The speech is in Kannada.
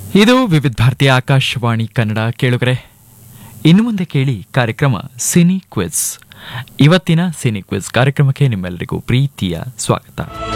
ಇದು ವಿವಿಧ ಭಾರತೀಯ ಆಕಾಶವಾಣಿ ಕನ್ನಡ ಕೇಳುಗರೆ. ಇನ್ನು ಮುಂದೆ ಕೇಳಿ ಕಾರ್ಯಕ್ರಮ ಸಿನಿ ಕ್ವಿಜ್. ಇವತ್ತಿನ ಸಿನಿ ಕ್ವಿಜ್ ಕಾರ್ಯಕ್ರಮಕ್ಕೆ ನಿಮ್ಮೆಲ್ಲರಿಗೂ ಪ್ರೀತಿಯ ಸ್ವಾಗತ.